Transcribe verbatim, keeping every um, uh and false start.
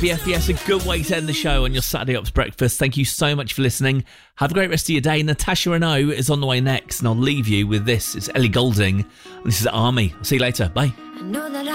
Yes, yes, a good way to end the show on your Saturday Ops breakfast. Thank you so much for listening. Have a great rest of your day. Natasha Renault is on the way next, and I'll leave you with this. It's Ellie Goulding, and this is Army. I'll see you later. Bye.